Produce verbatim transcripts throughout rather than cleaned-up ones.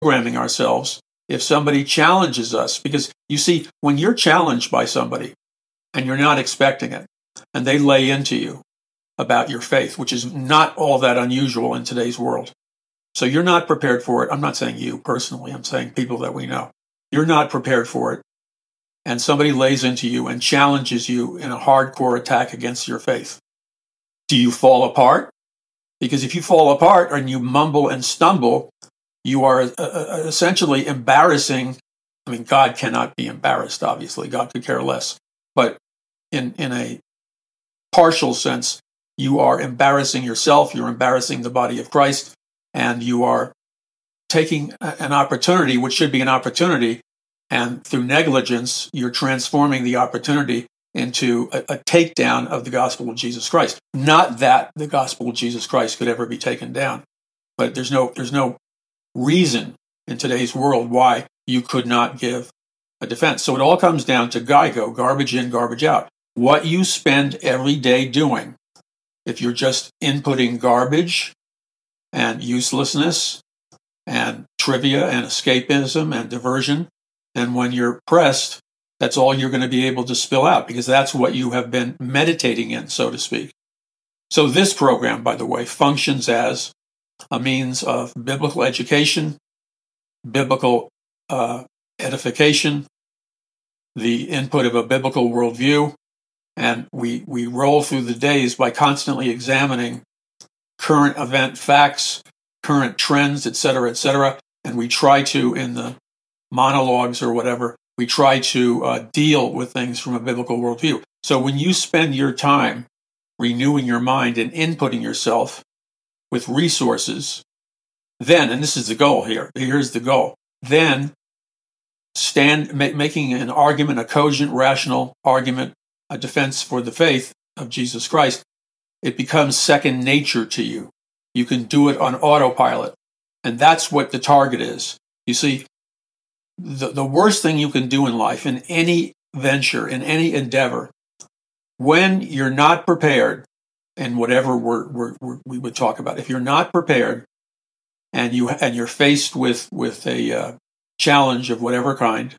programming ourselves if somebody challenges us. Because you see, when you're challenged by somebody and you're not expecting it, and they lay into you about your faith, which is not all that unusual in today's world. So you're not prepared for it. I'm not saying you personally. I'm saying people that we know. You're not prepared for it. And somebody lays into you and challenges you in a hardcore attack against your faith. Do you fall apart? Because if you fall apart and you mumble and stumble, you are uh, essentially embarrassing. I mean, God cannot be embarrassed, obviously. God could care less. But in, in a partial sense, you are embarrassing yourself, you're embarrassing the body of Christ, and you are taking an opportunity, which should be an opportunity, and through negligence, you're transforming the opportunity into a, a takedown of the gospel of Jesus Christ. Not that the gospel of Jesus Christ could ever be taken down, but there's no there's no reason in today's world why you could not give a defense. So it all comes down to GIGO, garbage in, garbage out. What you spend every day doing, if you're just inputting garbage and uselessness and trivia and escapism and diversion, and when you're pressed, that's all you're going to be able to spill out, because that's what you have been meditating in, so to speak. So this program, by the way, functions as a means of biblical education, biblical uh, edification, the input of a biblical worldview, and we, we roll through the days by constantly examining current event facts, current trends, et cetera, et cetera, and we try to, in the monologues or whatever, we try to uh, deal with things from a biblical worldview. So when you spend your time renewing your mind and inputting yourself with resources, then, and this is the goal here, here's the goal, then stand ma- making an argument, a cogent, rational argument, a defense for the faith of Jesus Christ, it becomes second nature to you. You can do it on autopilot. And that's what the target is. You see, the, the worst thing you can do in life, in any venture, in any endeavor, when you're not prepared, and whatever we're, we're, we're, we would talk about, if you're not prepared and, you, and you're faced with, with a uh, challenge of whatever kind,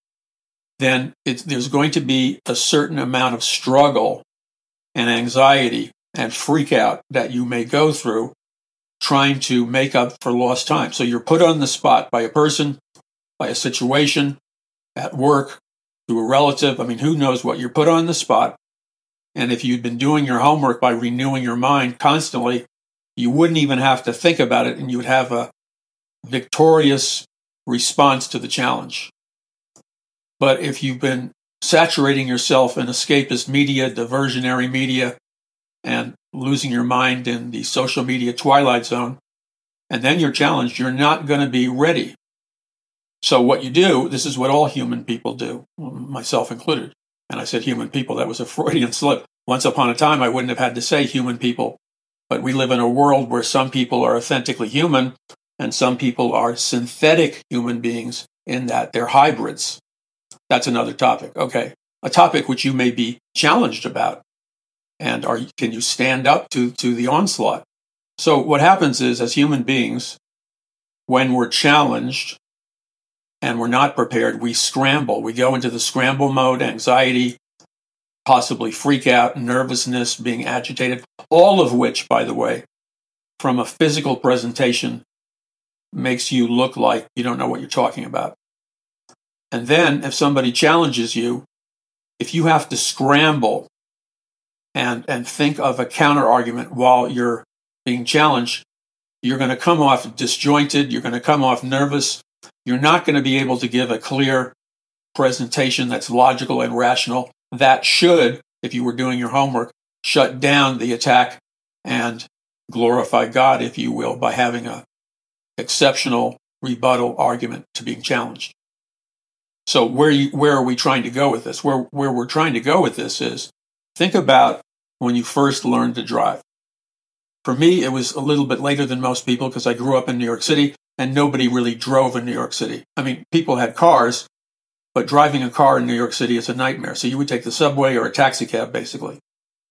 then it's, there's going to be a certain amount of struggle and anxiety and freak out that you may go through trying to make up for lost time. So you're put on the spot by a person, by a situation, at work, through a relative. I mean, who knows what? You're put on the spot. And if you'd been doing your homework by renewing your mind constantly, you wouldn't even have to think about it, and you would have a victorious response to the challenge. But if you've been saturating yourself in escapist media, diversionary media, and losing your mind in the social media twilight zone, and then you're challenged, you're not going to be ready. So what you do, this is what all human people do, myself included. And I said human people, that was a Freudian slip. Once upon a time, I wouldn't have had to say human people. But we live in a world where some people are authentically human, and some people are synthetic human beings in that they're hybrids. That's another topic. Okay, a topic which you may be challenged about. And are can you stand up to, to the onslaught? So what happens is, as human beings, when we're challenged and we're not prepared, we scramble. We go into the scramble mode, anxiety, possibly freak out, nervousness, being agitated, all of which, by the way, from a physical presentation, makes you look like you don't know what you're talking about. And then if somebody challenges you, if you have to scramble and, and think of a counter argument while you're being challenged, you're going to come off disjointed, you're going to come off nervous, you're not going to be able to give a clear presentation that's logical and rational. That should, if you were doing your homework, shut down the attack and glorify God, if you will, by having an exceptional rebuttal argument to being challenged. So where you, where are we trying to go with this? Where where we're trying to go with this is, think about when you first learned to drive. For me, it was a little bit later than most people because I grew up in New York City and nobody really drove in New York City. I mean, people had cars, but driving a car in New York City is a nightmare. So you would take the subway or a taxi cab, basically.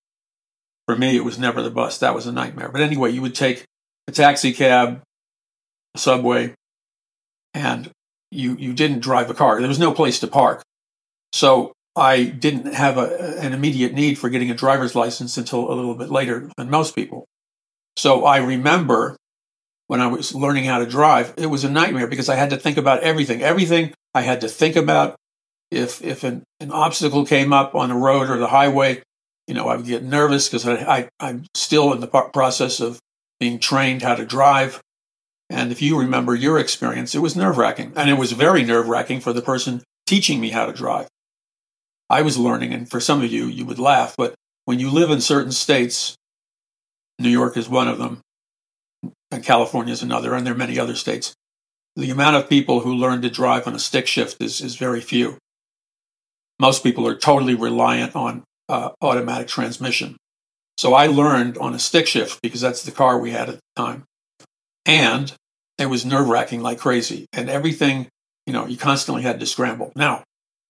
For me, it was never the bus. That was a nightmare. But anyway, you would take a taxi cab, a subway, and you you didn't drive a car. There was no place to park. So I didn't have a, an immediate need for getting a driver's license until a little bit later than most people. So I remember when I was learning how to drive, it was a nightmare because I had to think about everything. Everything I had to think about. If if an, an obstacle came up on the road or the highway, you know, I would get nervous because I, I, I'm still in the process of being trained how to drive. And if you remember your experience, it was nerve-wracking. And it was very nerve-wracking for the person teaching me how to drive. I was learning, and for some of you, you would laugh, but when you live in certain states, New York is one of them, and California is another, and there are many other states, the amount of people who learn to drive on a stick shift is, is very few. Most people are totally reliant on uh, automatic transmission. So I learned on a stick shift because that's the car we had at the time. And it was nerve-wracking like crazy. And everything, you know, you constantly had to scramble. Now,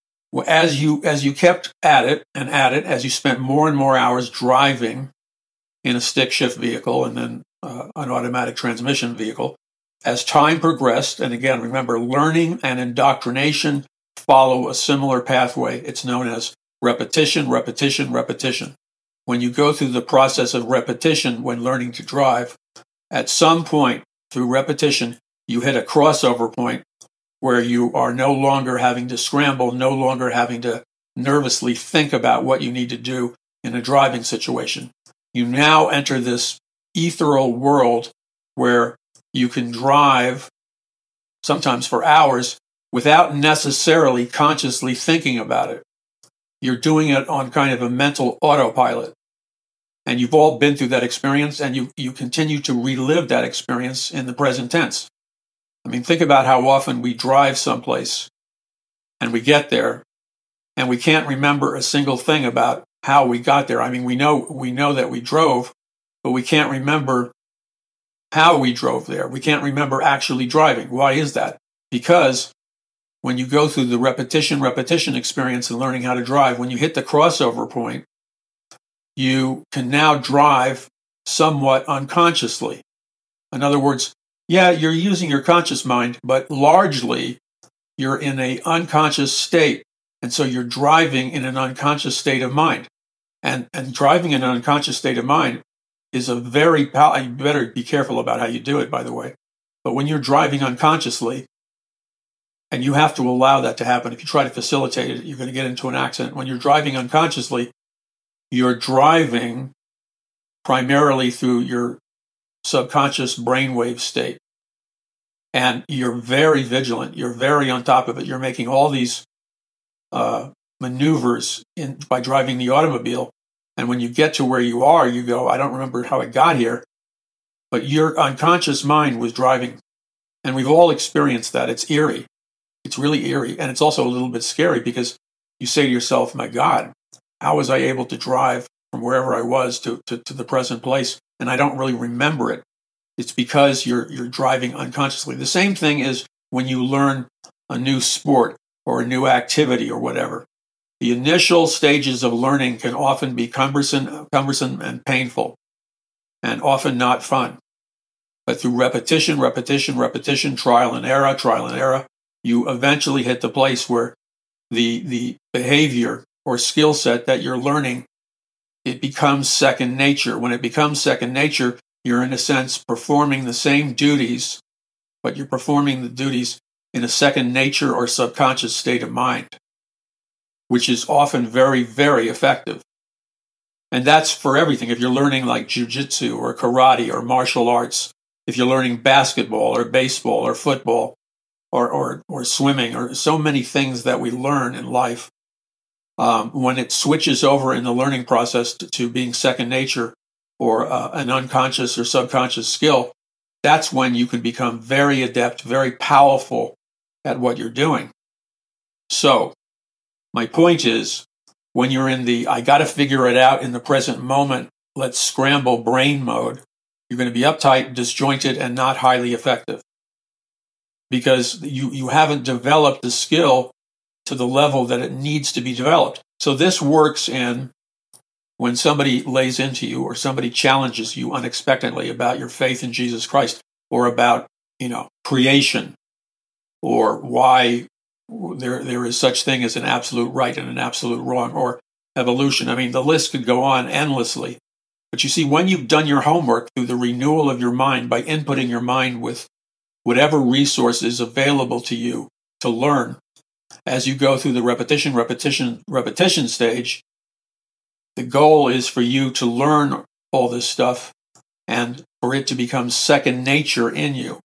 as you as you kept at it and at it, as you spent more and more hours driving in a stick shift vehicle and then uh, an automatic transmission vehicle, as time progressed, and again, remember, learning and indoctrination follow a similar pathway. It's known as repetition, repetition, repetition. When you go through the process of repetition when learning to drive, at some point through repetition, you hit a crossover point where you are no longer having to scramble, no longer having to nervously think about what you need to do in a driving situation. You now enter this ethereal world where you can drive sometimes for hours without necessarily consciously thinking about it. You're doing it on kind of a mental autopilot. And you've all been through that experience, and you, you continue to relive that experience in the present tense. I mean, think about how often we drive someplace and we get there and we can't remember a single thing about how we got there. I mean, we know we know that we drove, but we can't remember how we drove there. We can't remember actually driving. Why is that? Because when you go through the repetition, repetition experience and learning how to drive, when you hit the crossover point, you can now drive somewhat unconsciously. In other words, yeah, you're using your conscious mind, but largely you're in an unconscious state. And so you're driving in an unconscious state of mind. And, and driving in an unconscious state of mind is a very, pow- you better be careful about how you do it, by the way. But when you're driving unconsciously, and you have to allow that to happen, if you try to facilitate it, you're going to get into an accident. When you're driving unconsciously, you're driving primarily through your subconscious brainwave state. And you're very vigilant. You're very on top of it. You're making all these uh, maneuvers in, by driving the automobile. And when you get to where you are, you go, I don't remember how I got here, but your unconscious mind was driving. And we've all experienced that. It's eerie. It's really eerie. And it's also a little bit scary because you say to yourself, my God, how was I able to drive from wherever I was to, to, to the present place? And I don't really remember it. It's because you're you're driving unconsciously. The same thing is when you learn a new sport or a new activity or whatever. The initial stages of learning can often be cumbersome, cumbersome and painful, and often not fun. But through repetition, repetition, repetition, trial and error, trial and error, you eventually hit the place where the the behavior or skill set that you're learning, it becomes second nature. When it becomes second nature, you're in a sense performing the same duties, but you're performing the duties in a second nature or subconscious state of mind, which is often very, very effective. And that's for everything. If you're learning like jiu-jitsu or karate or martial arts, if you're learning basketball or baseball or football or, or, or swimming or so many things that we learn in life, um, when it switches over in the learning process to, to being second nature or uh, an unconscious or subconscious skill, that's when you can become very adept, very powerful at what you're doing. So my point is, when you're in the I got to figure it out in the present moment, let's scramble brain mode, you're going to be uptight, disjointed, and not highly effective because you, you haven't developed the skill to the level that it needs to be developed. So this works in when somebody lays into you or somebody challenges you unexpectedly about your faith in Jesus Christ or about, you know, creation. or why there there is such thing as an absolute right and an absolute wrong, or evolution. I mean, the list could go on endlessly. But you see, when you've done your homework through the renewal of your mind by inputting your mind with whatever resources available to you to learn, as you go through the repetition, repetition, repetition stage, the goal is for you to learn all this stuff and for it to become second nature in you.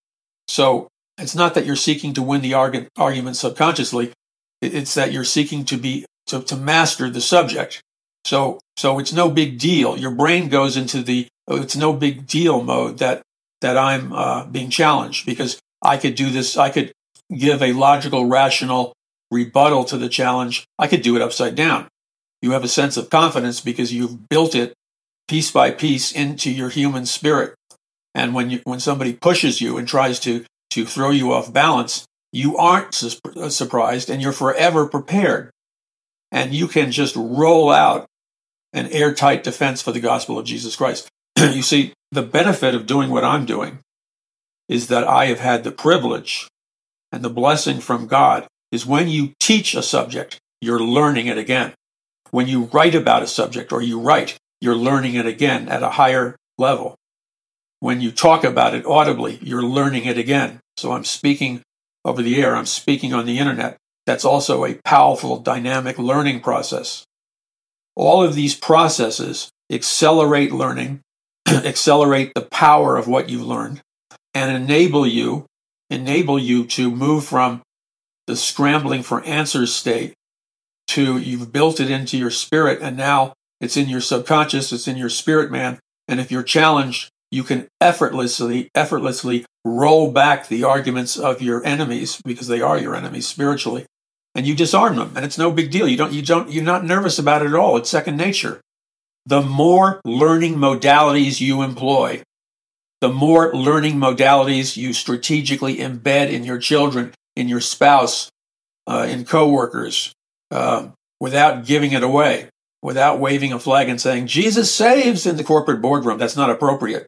So it's not that you're seeking to win the argu- argument subconsciously. It's that you're seeking to be to, to master the subject. So so it's no big deal. Your brain goes into the oh, it's no big deal mode that that I'm uh, being challenged, because I could do this. I could give a logical, rational rebuttal to the challenge. I could do it upside down. You have a sense of confidence because you've built it piece by piece into your human spirit. And when you when somebody pushes you and tries to to throw you off balance, you aren't su- surprised, and you're forever prepared. And you can just roll out an airtight defense for the gospel of Jesus Christ. You see, the benefit of doing what I'm doing is that I have had the privilege and the blessing from God is when you teach a subject, you're learning it again. When you write about a subject or you write, you're learning it again at a higher level. When you talk about it audibly, you're learning it again. So I'm speaking over the air, I'm speaking on the internet. That's also a powerful, dynamic learning process. All of these processes accelerate learning, accelerate the power of what you've learned, and enable you, enable you to move from the scrambling for answers state to you've built it into your spirit, and now it's in your subconscious, it's in your spirit, man. And if you're challenged, you can effortlessly, effortlessly roll back the arguments of your enemies, because they are your enemies spiritually, and you disarm them. And it's no big deal. You don't, you don't, you're not nervous about it at all. It's second nature. The more learning modalities you employ, the more learning modalities you strategically embed in your children, in your spouse, uh, in coworkers, uh, without giving it away, without waving a flag and saying, Jesus saves in the corporate boardroom. That's not appropriate.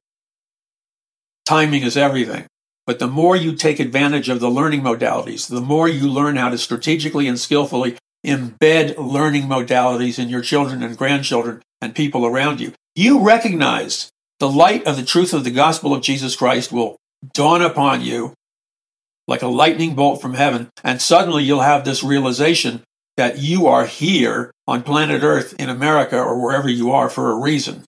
Timing is everything. But the more you take advantage of the learning modalities, the more you learn how to strategically and skillfully embed learning modalities in your children and grandchildren and people around you. You recognize the light of the truth of the gospel of Jesus Christ will dawn upon you like a lightning bolt from heaven, and suddenly you'll have this realization that you are here on planet Earth in America or wherever you are for a reason.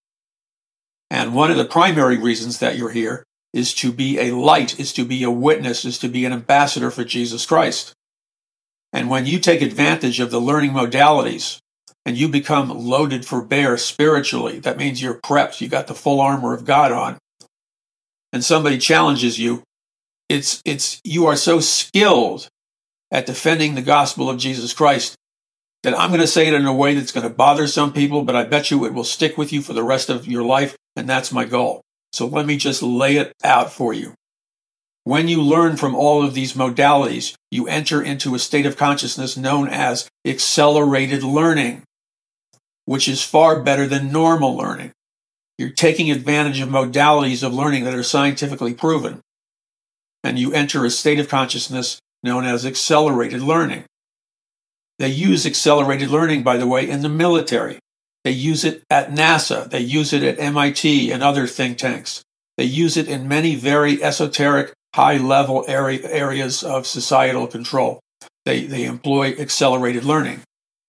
And one of the primary reasons that you're here is to be a light, is to be a witness, is to be an ambassador for Jesus Christ. And when you take advantage of the learning modalities and you become loaded for bear spiritually, that means you're prepped, you got the full armor of God on, and somebody challenges you, it's it's you are so skilled at defending the gospel of Jesus Christ that I'm going to say it in a way that's going to bother some people, but I bet you it will stick with you for the rest of your life, and that's my goal. So let me just lay it out for you. When you learn from all of these modalities, you enter into a state of consciousness known as accelerated learning, which is far better than normal learning. You're taking advantage of modalities of learning that are scientifically proven, and you enter a state of consciousness known as accelerated learning. They use accelerated learning, by the way, in the military. They use it at NASA. They use it at M I T and other think tanks. They use it in many very esoteric, high-level area, areas of societal control. They, they employ accelerated learning.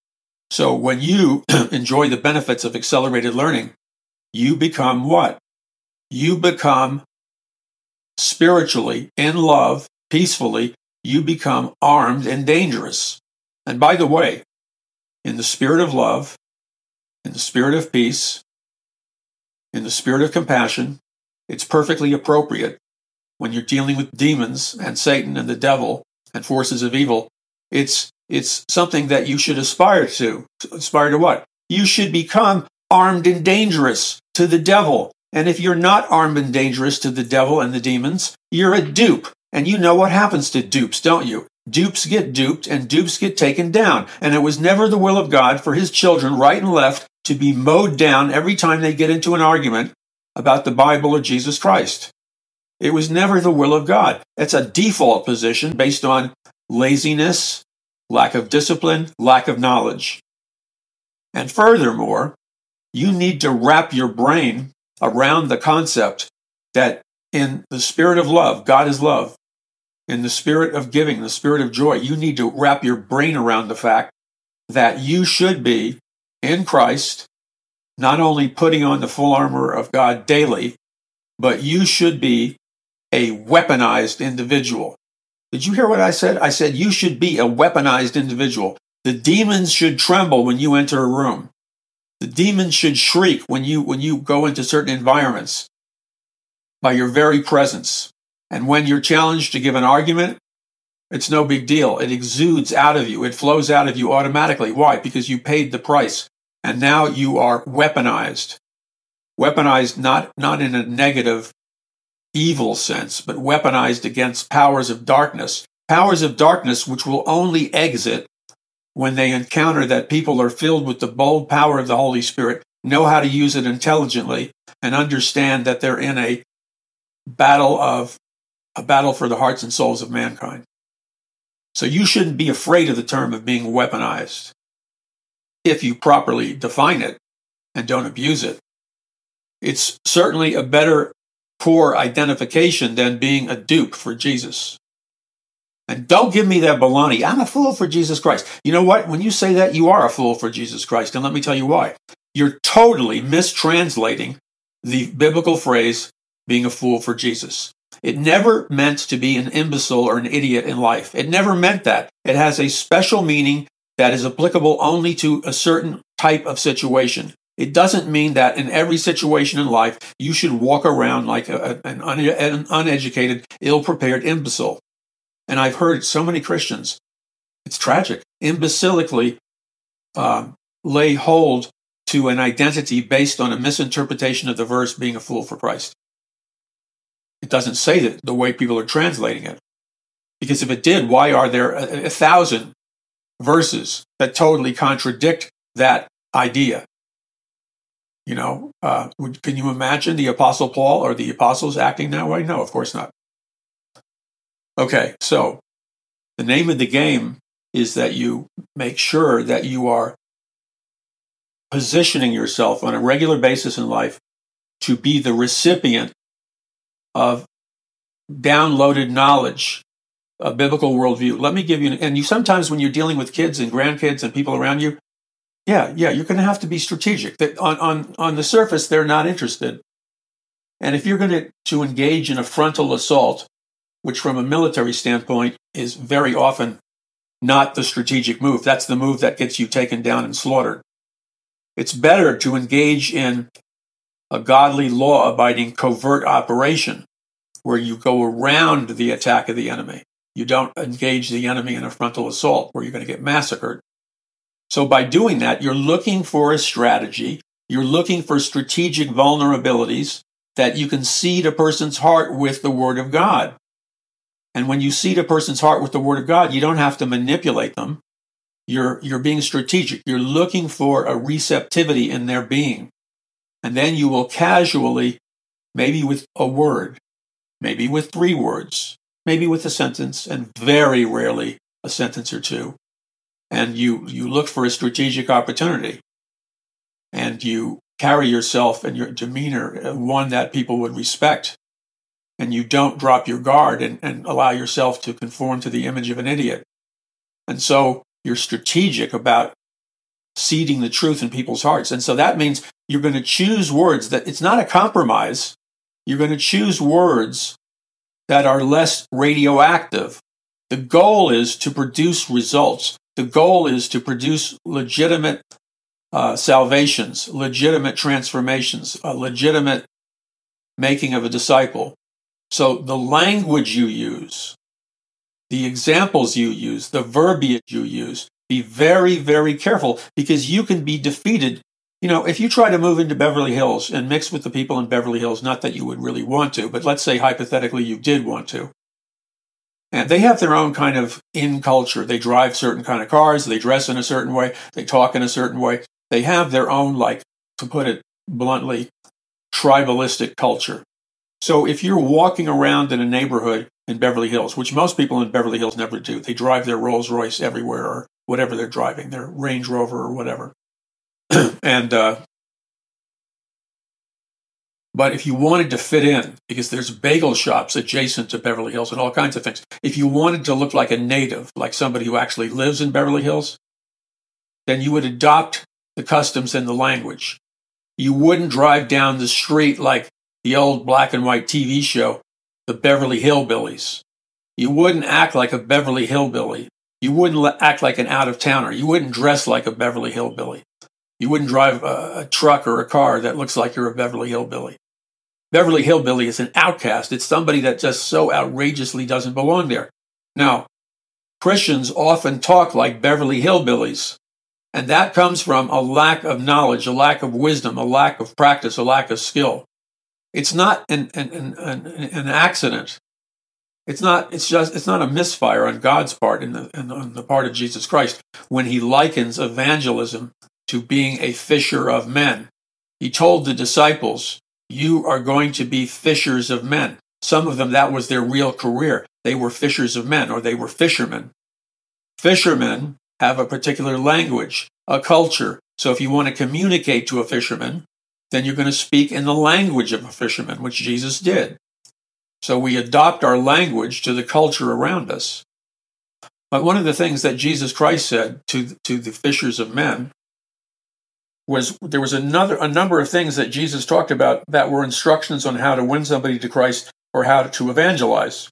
So when you enjoy the benefits of accelerated learning, you become what? You become spiritually, in love, peacefully, you become armed and dangerous. And by the way, in the spirit of love, in the spirit of peace, in the spirit of compassion, it's perfectly appropriate when you're dealing with demons and Satan and the devil and forces of evil. It's it's something that you should aspire to. Aspire to what? You should become armed and dangerous to the devil. And if you're not armed and dangerous to the devil and the demons, you're a dupe. And you know what happens to dupes, don't you? Dupes get duped and dupes get taken down. And it was never the will of God for his children, right and left, to be mowed down every time they get into an argument about the Bible or Jesus Christ. It was never the will of God. It's a default position based on laziness, lack of discipline, lack of knowledge. And furthermore, you need to wrap your brain around the concept that in the spirit of love, God is love. In the spirit of giving, the spirit of joy, you need to wrap your brain around the fact that you should be in Christ, not only putting on the full armor of God daily, but you should be a weaponized individual. Did you hear what I said? I said you should be a weaponized individual. The demons should tremble when you enter a room. The demons should shriek when you when you go into certain environments by your very presence. And when you're challenged to give an argument, it's no big deal. It exudes out of you. It flows out of you automatically. Why? Because you paid the price. And now you are weaponized. Weaponized not, not in a negative, evil sense, but weaponized against powers of darkness. Powers of darkness which will only exit when they encounter that people are filled with the bold power of the Holy Spirit, know how to use it intelligently, and understand that they're in a battle of a battle for the hearts and souls of mankind. So you shouldn't be afraid of the term of being weaponized if you properly define it and don't abuse it. It's certainly a better poor identification than being a dupe for Jesus. And don't give me that baloney. I'm a fool for Jesus Christ. You know what? When you say that, you are a fool for Jesus Christ. And let me tell you why. You're totally mistranslating the biblical phrase, being a fool for Jesus. It never meant to be an imbecile or an idiot in life. It never meant that. It has a special meaning that is applicable only to a certain type of situation. It doesn't mean that in every situation in life, you should walk around like a, an, un, an uneducated, ill-prepared imbecile. And I've heard so many Christians, it's tragic, imbecilically uh, lay hold to an identity based on a misinterpretation of the verse, being a fool for Christ. It doesn't say that the way people are translating it. Because if it did, why are there a, a thousand verses that totally contradict that idea? You know, uh, would, can you imagine the Apostle Paul or the apostles acting that way? No, of course not. Okay, so the name of the game is that you make sure that you are positioning yourself on a regular basis in life to be the recipient of downloaded knowledge, a biblical worldview. Let me give you, and you sometimes when you're dealing with kids and grandkids and people around you, yeah, yeah, you're going to have to be strategic. That on, on, on the surface, they're not interested. And if you're going to, to engage in a frontal assault, which from a military standpoint is very often not the strategic move. That's the move that gets you taken down and slaughtered. It's better to engage in a godly, law-abiding, covert operation where you go around the attack of the enemy. You don't engage the enemy in a frontal assault where you're going to get massacred. So by doing that, you're looking for a strategy. You're looking for strategic vulnerabilities that you can seed a person's heart with the Word of God. And when you seed a person's heart with the Word of God, you don't have to manipulate them. You're, you're being strategic. You're looking for a receptivity in their being. And then you will casually, maybe with a word, maybe with three words, maybe with a sentence, and very rarely a sentence or two. And you, you look for a strategic opportunity. And you carry yourself and your demeanor, one that people would respect. And you don't drop your guard and, and allow yourself to conform to the image of an idiot. And so you're strategic about seeding the truth in people's hearts. And so that means you're going to choose words that it's not a compromise. You're going to choose words that are less radioactive. The goal is to produce results. The goal is to produce legitimate uh, salvations, legitimate transformations, a legitimate making of a disciple. So the language you use, the examples you use, the verbiage you use, be very, very careful because you can be defeated. You know, if you try to move into Beverly Hills and mix with the people in Beverly Hills, not that you would really want to, but let's say hypothetically you did want to. And they have their own kind of in culture. They drive certain kind of cars. They dress in a certain way. They talk in a certain way. They have their own, like, to put it bluntly, tribalistic culture. So if you're walking around in a neighborhood in Beverly Hills, which most people in Beverly Hills never do, they drive their Rolls Royce everywhere or whatever they're driving, their Range Rover or whatever. and uh, But if you wanted to fit in, because there's bagel shops adjacent to Beverly Hills and all kinds of things, if you wanted to look like a native, like somebody who actually lives in Beverly Hills, then you would adopt the customs and the language. You wouldn't drive down the street like the old black and white T V show, The Beverly Hillbillies. You wouldn't act like a Beverly Hillbilly. You wouldn't act like an out-of-towner. You wouldn't dress like a Beverly Hillbilly. You wouldn't drive a, a truck or a car that looks like you're a Beverly Hillbilly. Beverly Hillbilly is an outcast. It's somebody that just so outrageously doesn't belong there. Now, Christians often talk like Beverly Hillbillies, and that comes from a lack of knowledge, a lack of wisdom, a lack of practice, a lack of skill. It's not an, an, an, an accident. It's not, it's just, it's not a misfire on God's part, in the, in the, on the part of Jesus Christ, when he likens evangelism to being a fisher of men. He told the disciples, you are going to be fishers of men. Some of them, that was their real career. They were fishers of men, or they were fishermen. Fishermen have a particular language, a culture. So if you want to communicate to a fisherman, then you're going to speak in the language of a fisherman, which Jesus did. So we adopt our language to the culture around us. But one of the things that Jesus Christ said to, to the fishers of men was there was another a number of things that Jesus talked about that were instructions on how to win somebody to Christ or how to evangelize.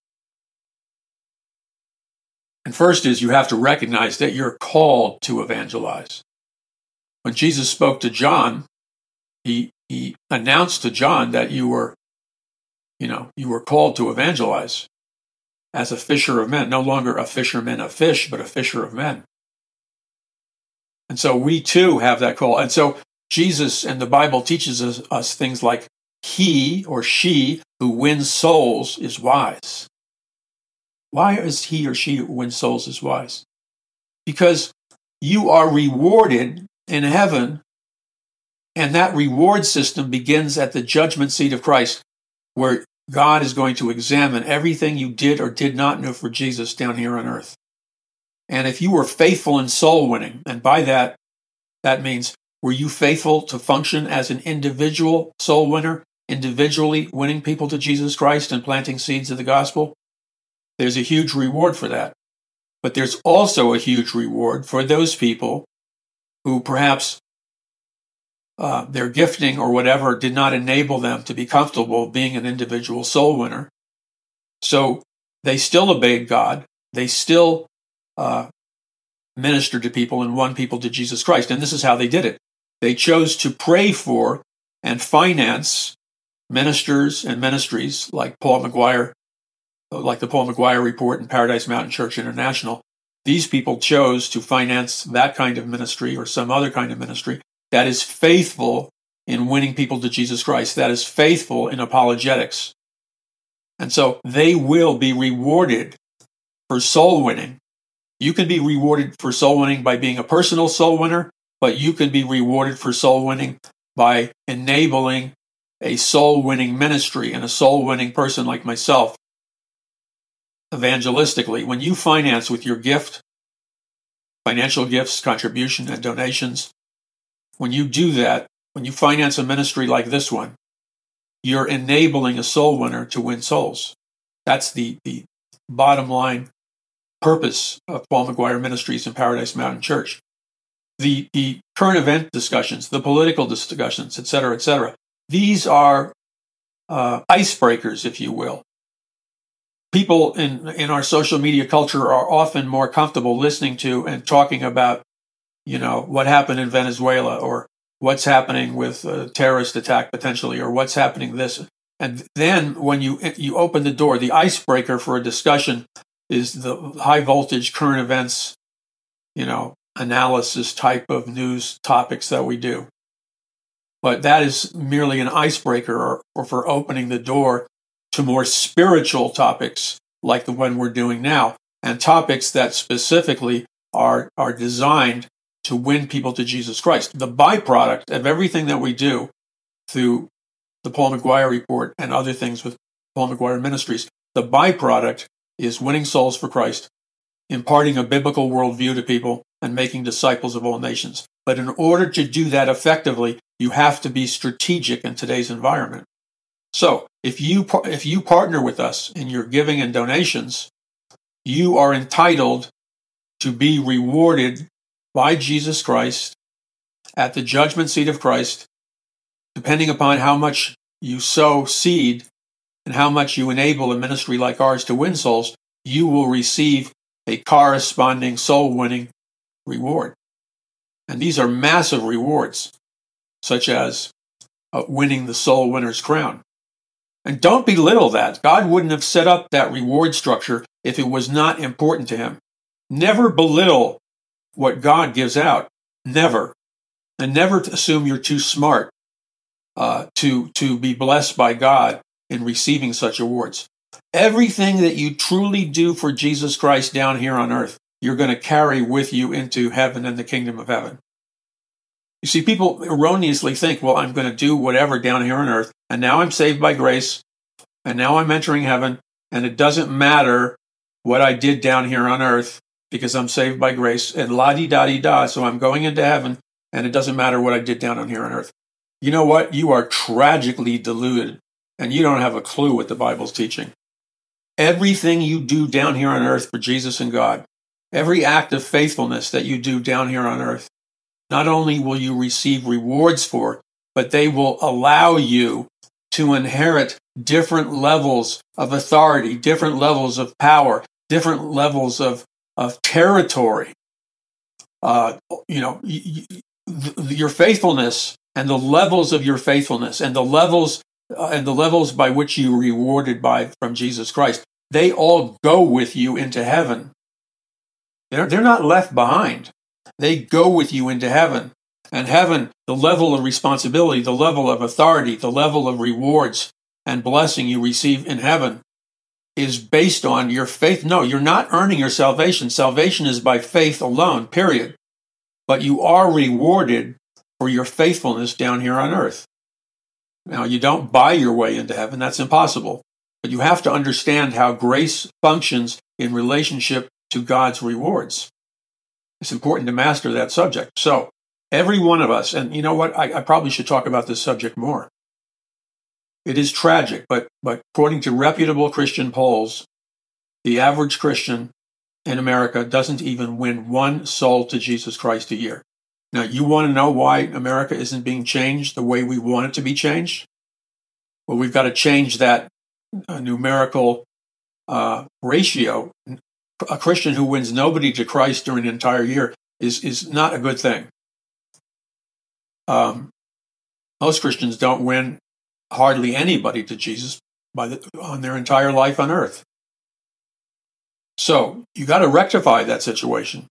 And first is you have to recognize that you're called to evangelize. When Jesus spoke to John, he he announced to John that you were, you know, you were called to evangelize as a fisher of men, no longer a fisherman of fish, but a fisher of men. And so we too have that call. And so Jesus and the Bible teaches us, us things like he or she who wins souls is wise. Why is he or she who wins souls is wise? Because you are rewarded in heaven, and that reward system begins at the judgment seat of Christ, where God is going to examine everything you did or did not know for Jesus down here on earth. And if you were faithful in soul winning, and by that, that means, were you faithful to function as an individual soul winner, individually winning people to Jesus Christ and planting seeds of the gospel? There's a huge reward for that. But there's also a huge reward for those people who perhaps uh, their gifting or whatever did not enable them to be comfortable being an individual soul winner. So they still obeyed God. They still Uh, ministered to people and won people to Jesus Christ. And this is how they did it. They chose to pray for and finance ministers and ministries like Paul McGuire, like the Paul McGuire Report and Paradise Mountain Church International. These people chose to finance that kind of ministry or some other kind of ministry that is faithful in winning people to Jesus Christ, that is faithful in apologetics. And so they will be rewarded for soul winning. You can be rewarded for soul winning by being a personal soul winner, but you can be rewarded for soul winning by enabling a soul winning ministry and a soul winning person like myself evangelistically. When you finance with your gift, financial gifts, contribution, and donations, when you do that, when you finance a ministry like this one, you're enabling a soul winner to win souls. That's the, the bottom line purpose of Paul McGuire Ministries and Paradise Mountain Church. The, the current event discussions, the political discussions, et cetera, et cetera, these are uh, icebreakers, if you will. People in, in our social media culture are often more comfortable listening to and talking about, you know, what happened in Venezuela or what's happening with a terrorist attack potentially or what's happening this. And then when you you open the door, the icebreaker for a discussion is the high voltage current events, you know, analysis type of news topics that we do. But that is merely an icebreaker or, or for opening the door to more spiritual topics like the one we're doing now, and topics that specifically are, are designed to win people to Jesus Christ. The byproduct of everything that we do through the Paul McGuire Report and other things with Paul McGuire Ministries. The byproduct is winning souls for Christ, imparting a biblical worldview to people, and making disciples of all nations. But in order to do that effectively, you have to be strategic in today's environment. So if you if you partner with us in your giving and donations, you are entitled to be rewarded by Jesus Christ at the judgment seat of Christ, depending upon how much you sow seed and how much you enable a ministry like ours to win souls. You will receive a corresponding soul-winning reward. And these are massive rewards, such as uh, winning the soul winner's crown. And don't belittle that. God wouldn't have set up that reward structure if it was not important to him. Never belittle what God gives out. Never. And never assume you're too smart uh, to, to be blessed by God in receiving such awards. Everything that you truly do for Jesus Christ down here on earth, you're going to carry with you into heaven and the kingdom of heaven. You see, people erroneously think, well, I'm going to do whatever down here on earth, and now I'm saved by grace, and now I'm entering heaven, and it doesn't matter what I did down here on earth because I'm saved by grace, and la-di-da-di-da, so I'm going into heaven, and it doesn't matter what I did down on here on earth. You know what? You are tragically deluded, and you don't have a clue what the Bible's teaching. Everything you do down here on earth for Jesus and God, every act of faithfulness that you do down here on earth, not only will you receive rewards for, but they will allow you to inherit different levels of authority, different levels of power, different levels of, of territory. Uh, you know, y- y- your faithfulness and the levels of your faithfulness and the levels uh, and the levels by which you are rewarded by from Jesus Christ, they all go with you into heaven. They're, they're not left behind. They go with you into heaven. And heaven, the level of responsibility, the level of authority, the level of rewards and blessing you receive in heaven is based on your faith. No, you're not earning your salvation. Salvation is by faith alone, period. But you are rewarded for your faithfulness down here on earth. Now, you don't buy your way into heaven. That's impossible. But you have to understand how grace functions in relationship to God's rewards. It's important to master that subject. So, every one of us, and you know what, I, I probably should talk about this subject more. It is tragic, but, but according to reputable Christian polls, the average Christian in America doesn't even win one soul to Jesus Christ a year. Now, you want to know why America isn't being changed the way we want it to be changed? Well, we've got to change that uh, numerical uh, ratio. A Christian who wins nobody to Christ during an entire year is, is not a good thing. Um, most Christians don't win hardly anybody to Jesus by the, on their entire life on earth. So you got to rectify that situation.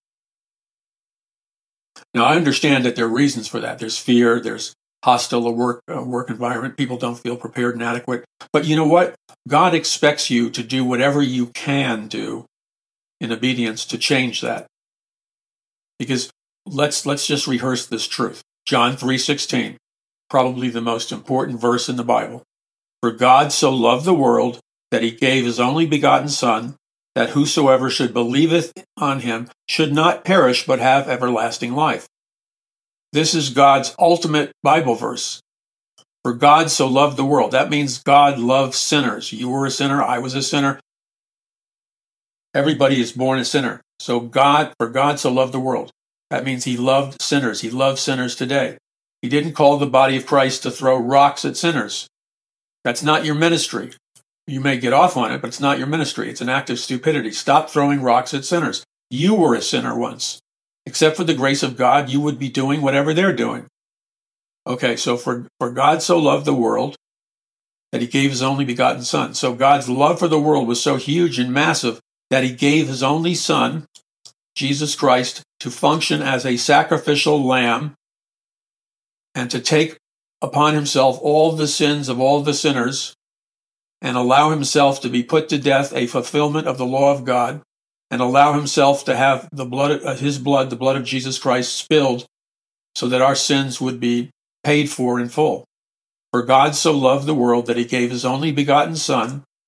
Now, I understand that there are reasons for that. There's fear. There's hostile work uh, work environment. People don't feel prepared and adequate. But you know what? God expects you to do whatever you can do in obedience to change that. Because let's let's just rehearse this truth. John three sixteen, probably the most important verse in the Bible. For God so loved the world that he gave his only begotten Son, that whosoever should believeth on him should not perish but have everlasting life. This is God's ultimate Bible verse. For God so loved the world. That means God loves sinners. You were a sinner. I was a sinner. Everybody is born a sinner. So God, for God so loved the world. That means he loved sinners. He loves sinners today. He didn't call the body of Christ to throw rocks at sinners. That's not your ministry. You may get off on it, but it's not your ministry. It's an act of stupidity. Stop throwing rocks at sinners. You were a sinner once. Except for the grace of God, you would be doing whatever they're doing. Okay, so for, for God so loved the world that he gave his only begotten Son. So God's love for the world was so huge and massive that he gave his only Son, Jesus Christ, to function as a sacrificial lamb and to take upon himself all the sins of all the sinners and allow himself to be put to death, a fulfillment of the law of God, and allow himself to have the blood, uh, his blood, the blood of Jesus Christ, spilled so that our sins would be paid for in full. For God so loved the world that he gave his only begotten Son,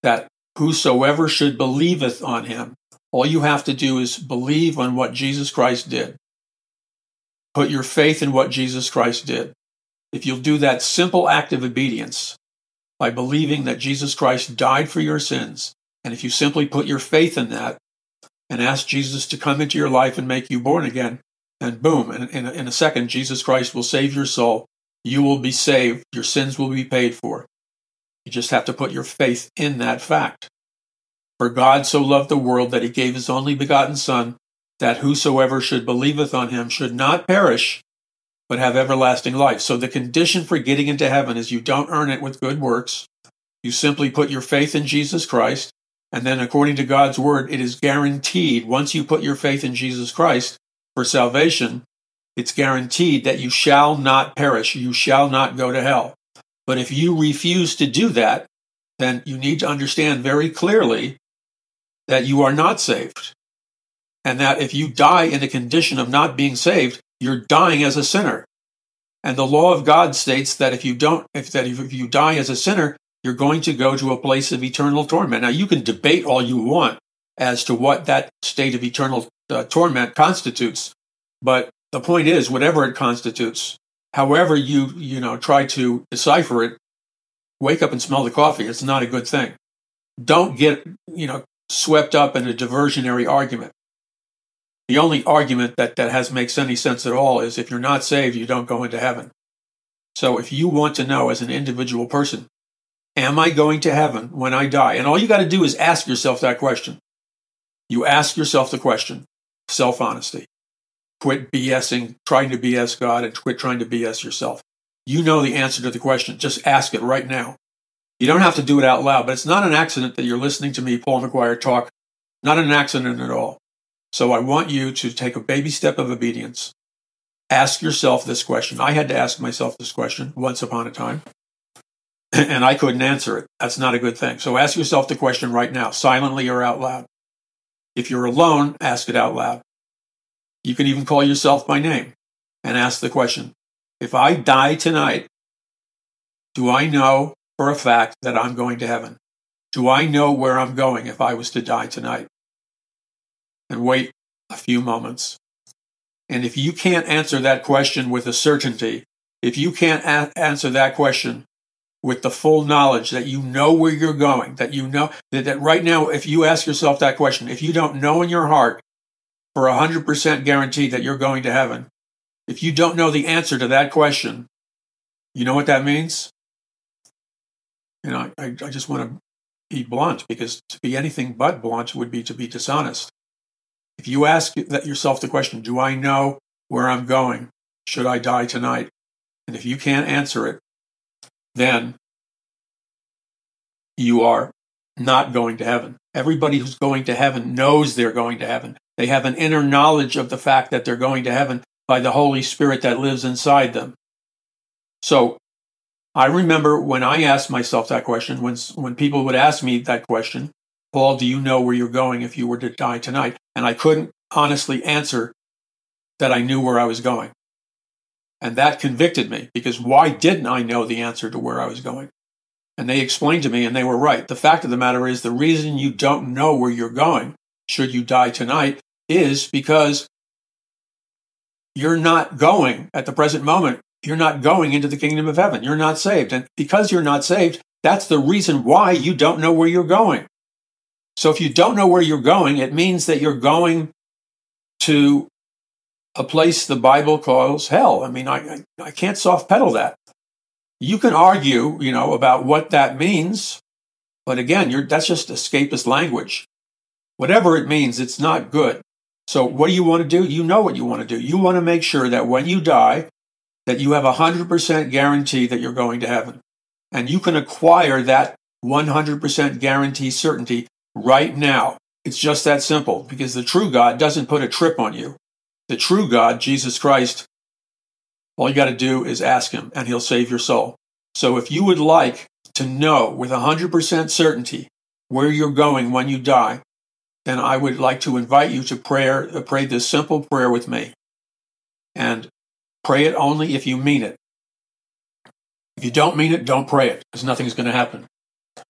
that whosoever should believeth on him, all you have to do is believe on what Jesus Christ did. Put your faith in what Jesus Christ did. If you'll do that simple act of obedience by believing that Jesus Christ died for your sins, and if you simply put your faith in that and ask Jesus to come into your life and make you born again, and boom, in, in, in a second, Jesus Christ will save your soul. You will be saved. Your sins will be paid for. You just have to put your faith in that fact. For God so loved the world that he gave his only begotten Son, that whosoever should believeth on him should not perish, but have everlasting life. So the condition for getting into heaven is you don't earn it with good works. You simply put your faith in Jesus Christ, and then according to God's word, it is guaranteed once you put your faith in Jesus Christ for salvation, it's guaranteed that you shall not perish. You shall not go to hell. But if you refuse to do that, then you need to understand very clearly that you are not saved. And that if you die in a condition of not being saved, you're dying as a sinner. And the law of God states that if you don't, if that if you die as a sinner, you're going to go to a place of eternal torment. Now, you can debate all you want as to what that state of eternal uh, torment constitutes, but the point is, whatever it constitutes, however you you know try to decipher it, wake up and smell the coffee. It's not a good thing. Don't get you know swept up in a diversionary argument. The only argument that, that has makes any sense at all is if you're not saved, you don't go into heaven. So if you want to know as an individual person, am I going to heaven when I die? And all you got to do is ask yourself that question. You ask yourself the question, self-honesty. Quit BSing, trying to B S God, and quit trying to B S yourself. You know the answer to the question. Just ask it right now. You don't have to do it out loud, but it's not an accident that you're listening to me, Paul McGuire, talk. Not an accident at all. So I want you to take a baby step of obedience. Ask yourself this question. I had to ask myself this question once upon a time, and I couldn't answer it. That's not a good thing. So ask yourself the question right now, silently or out loud. If you're alone, ask it out loud. You can even call yourself by name and ask the question, if I die tonight, do I know for a fact that I'm going to heaven? Do I know where I'm going if I was to die tonight? And wait a few moments. And if you can't answer that question with a certainty, if you can't a- answer that question with the full knowledge that you know where you're going, that you know that, that right now, if you ask yourself that question, if you don't know in your heart for a hundred percent guarantee that you're going to heaven, if you don't know the answer to that question, you know what that means? You know, I, I just want to be blunt, because to be anything but blunt would be to be dishonest. If you ask yourself the question, do I know where I'm going? Should I die tonight? And if you can't answer it, then you are not going to heaven. Everybody who's going to heaven knows they're going to heaven. They have an inner knowledge of the fact that they're going to heaven by the Holy Spirit that lives inside them. So I remember when I asked myself that question, when, when people would ask me that question, Paul, do you know where you're going if you were to die tonight? And I couldn't honestly answer that I knew where I was going. And that convicted me, because why didn't I know the answer to where I was going? And they explained to me, and they were right. The fact of the matter is, the reason you don't know where you're going, should you die tonight, is because you're not going, at the present moment, you're not going into the kingdom of heaven. You're not saved. And because you're not saved, that's the reason why you don't know where you're going. So if you don't know where you're going, it means that you're going to a place the Bible calls hell. I mean, I, I, I can't soft pedal that. You can argue, you know, about what that means, but again, you're, that's just escapist language. Whatever it means, it's not good. So what do you want to do? You know what you want to do. You want to make sure that when you die, that you have a one hundred percent guarantee that you're going to heaven. And you can acquire that one hundred percent guarantee certainty right now. It's just that simple, because the true God doesn't put a trip on you. The true God, Jesus Christ, all you got to do is ask him, and he'll save your soul. So if you would like to know with one hundred percent certainty where you're going when you die, then I would like to invite you to prayer, uh, pray this simple prayer with me. And pray it only if you mean it. If you don't mean it, don't pray it, because nothing's going to happen.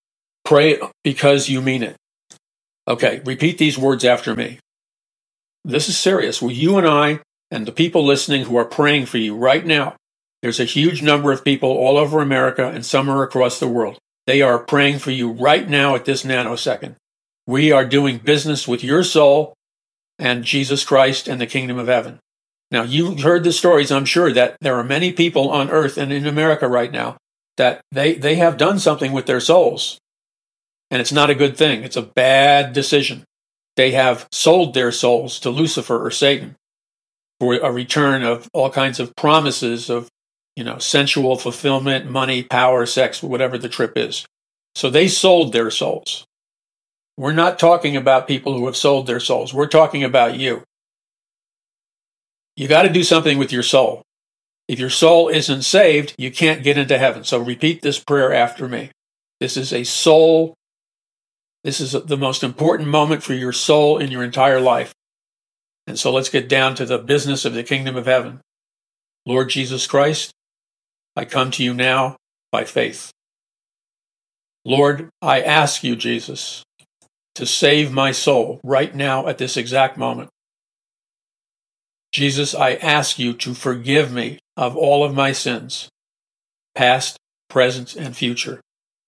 Pray because you mean it. Okay, repeat these words after me. This is serious. Well, you and I and the people listening who are praying for you right now, there's a huge number of people all over America and some are across the world. They are praying for you right now at this nanosecond. We are doing business with your soul and Jesus Christ and the kingdom of heaven. Now, you've heard the stories, I'm sure, that there are many people on earth and in America right now that they, they have done something with their souls. And it's not a good thing. It's a bad decision. They have sold their souls to Lucifer or Satan for a return of all kinds of promises of, you know, sensual fulfillment, money, power, sex, whatever the trip is. So they sold their souls. We're not talking about people who have sold their souls. We're talking about you. You got to do something with your soul. If your soul isn't saved, you can't get into heaven. So repeat this prayer after me. This is a soul. This is the most important moment for your soul in your entire life. And so let's get down to the business of the kingdom of heaven. Lord Jesus Christ, I come to you now by faith. Lord, I ask you, Jesus, to save my soul right now at this exact moment. Jesus, I ask you to forgive me of all of my sins, past, present, and future.